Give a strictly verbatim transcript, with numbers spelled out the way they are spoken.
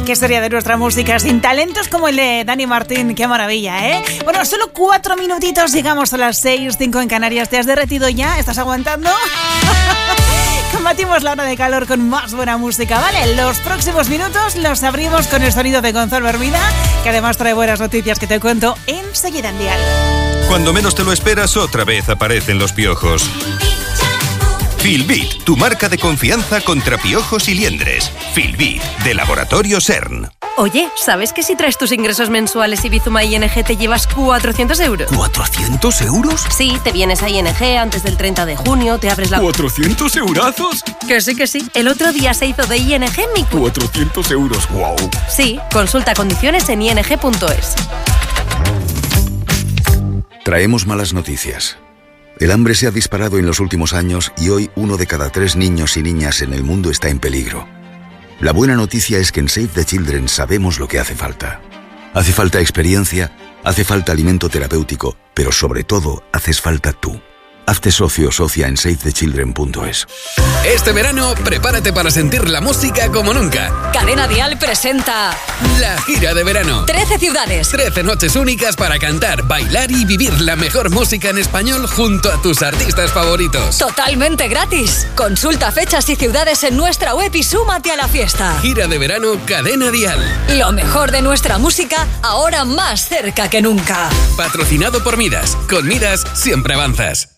¿Qué sería de nuestra música sin talentos como el de Dani Martín? ¡Qué maravilla!, ¿eh? Bueno, solo cuatro minutitos, llegamos a las seis, cinco en Canarias. ¿Te has derretido ya? ¿Estás aguantando? Combatimos la hora de calor con más buena música, ¿vale? Los próximos minutos los abrimos con el sonido de Gonzalo Hermida, que además trae buenas noticias que te cuento enseguida en Dial. Cuando menos te lo esperas, otra vez aparecen los piojos. Filbit, tu marca de confianza contra piojos y liendres. Filbit, de Laboratorio CERN. Oye, ¿sabes que si traes tus ingresos mensuales y Bizuma I N G te llevas cuatrocientos euros? ¿cuatrocientos euros? Sí, te vienes a I N G antes del treinta de junio, te abres la... ¿cuatrocientos eurazos? Que sí, que sí. El otro día se hizo de I N G mi... cuatrocientos euros, wow. Sí, consulta condiciones en i n g punto es. Traemos malas noticias. El hambre se ha disparado en los últimos años y hoy uno de cada tres niños y niñas en el mundo está en peligro. La buena noticia es que en Save the Children sabemos lo que hace falta. Hace falta experiencia, hace falta alimento terapéutico, pero sobre todo haces falta tú. Hazte socio o socia en save the children punto es. Este verano, prepárate para sentir la música como nunca. Cadena Dial presenta la gira de verano. trece ciudades. trece noches únicas para cantar, bailar y vivir la mejor música en español junto a tus artistas favoritos. Totalmente gratis. Consulta fechas y ciudades en nuestra web y súmate a la fiesta. Gira de verano Cadena Dial. Lo mejor de nuestra música, ahora más cerca que nunca. Patrocinado por Midas. Con Midas siempre avanzas.